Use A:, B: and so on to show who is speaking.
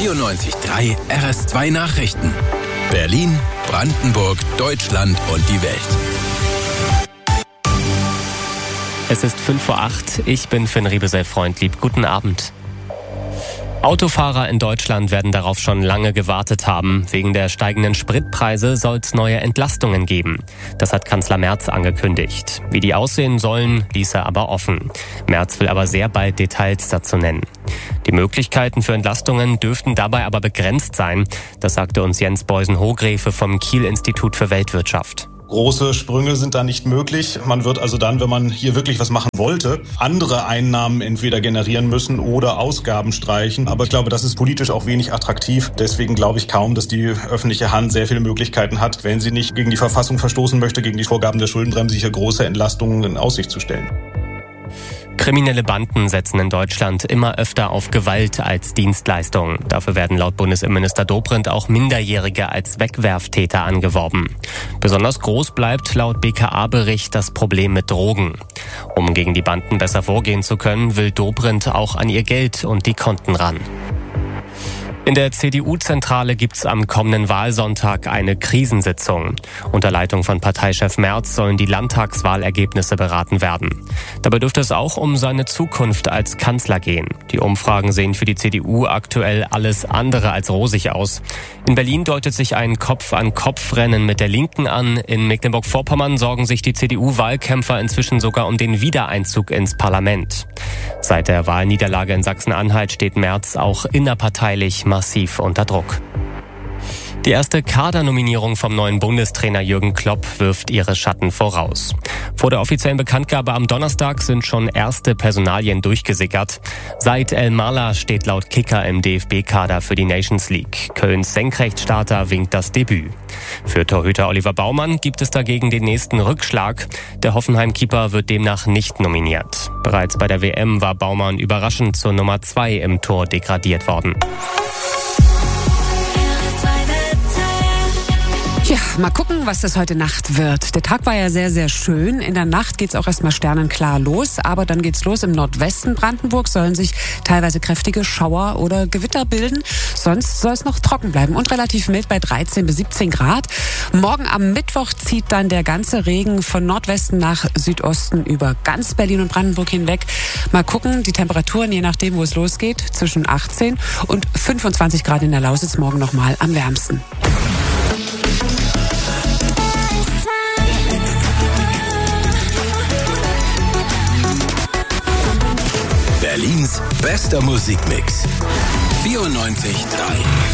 A: 94.3 RS2 Nachrichten. Berlin, Brandenburg, Deutschland und die Welt.
B: Es ist 5:08 Uhr. Ich bin Finn Riebesell-Freundlieb. Guten Abend. Autofahrer in Deutschland werden darauf schon lange gewartet haben. Wegen der steigenden Spritpreise soll es neue Entlastungen geben. Das hat Kanzler Merz angekündigt. Wie die aussehen sollen, ließ er aber offen. Merz will aber sehr bald Details dazu nennen. Die Möglichkeiten für Entlastungen dürften dabei aber begrenzt sein. Das sagte uns Jens Beusen-Hogrefe vom Kiel-Institut für Weltwirtschaft.
C: Große Sprünge sind da nicht möglich. Man wird also dann, wenn man hier wirklich was machen wollte, andere Einnahmen entweder generieren müssen oder Ausgaben streichen. Aber ich glaube, das ist politisch auch wenig attraktiv. Deswegen glaube ich kaum, dass die öffentliche Hand sehr viele Möglichkeiten hat, wenn sie nicht gegen die Verfassung verstoßen möchte, gegen die Vorgaben der Schuldenbremse, hier große Entlastungen in Aussicht zu stellen.
B: Kriminelle Banden setzen in Deutschland immer öfter auf Gewalt als Dienstleistung. Dafür werden laut Bundesinnenminister Dobrindt auch Minderjährige als Wegwerftäter angeworben. Besonders groß bleibt laut BKA-Bericht das Problem mit Drogen. Um gegen die Banden besser vorgehen zu können, will Dobrindt auch an ihr Geld und die Konten ran. In der CDU-Zentrale gibt's am kommenden Wahlsonntag eine Krisensitzung. Unter Leitung von Parteichef Merz sollen die Landtagswahlergebnisse beraten werden. Dabei dürfte es auch um seine Zukunft als Kanzler gehen. Die Umfragen sehen für die CDU aktuell alles andere als rosig aus. In Berlin deutet sich ein Kopf-an-Kopf-Rennen mit der Linken an. In Mecklenburg-Vorpommern sorgen sich die CDU-Wahlkämpfer inzwischen sogar um den Wiedereinzug ins Parlament. Seit der Wahlniederlage in Sachsen-Anhalt steht Merz auch innerparteilich massiv unter Druck. Die erste Kadernominierung vom neuen Bundestrainer Jürgen Klopp wirft ihre Schatten voraus. Vor der offiziellen Bekanntgabe am Donnerstag sind schon erste Personalien durchgesickert. Said El-Mala steht laut Kicker im DFB-Kader für die Nations League. Kölns Senkrechtstarter winkt das Debüt. Für Torhüter Oliver Baumann gibt es dagegen den nächsten Rückschlag. Der Hoffenheim-Keeper wird demnach nicht nominiert. Bereits bei der WM war Baumann überraschend zur Nummer 2 im Tor degradiert worden.
D: Ja, mal gucken, was das heute Nacht wird. Der Tag war ja sehr, sehr schön. In der Nacht geht's auch erstmal sternenklar los. Aber dann geht's los. Im Nordwesten Brandenburg sollen sich teilweise kräftige Schauer oder Gewitter bilden. Sonst soll es noch trocken bleiben und relativ mild bei 13 bis 17 Grad. Morgen am Mittwoch zieht dann der ganze Regen von Nordwesten nach Südosten über ganz Berlin und Brandenburg hinweg. Mal gucken, die Temperaturen, je nachdem, wo es losgeht, zwischen 18 und 25 Grad in der Lausitz, morgen nochmal am wärmsten.
A: Berlins bester Musikmix. 94.3